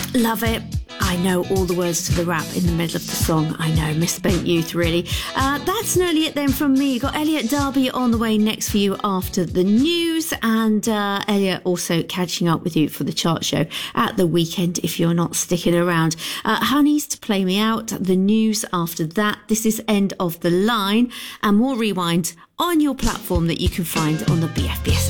Love it. I know all the words to the rap in the middle of the song. I know, misspent youth, really. That's nearly it then from me. Got Elliot Darby on the way next for you after the news, and Elliot also catching up with you for the chart show at the weekend if you're not sticking around. Honeys to play me out, the news after that. This is End of the Line, and more Rewind on your platform that you can find on the BFBS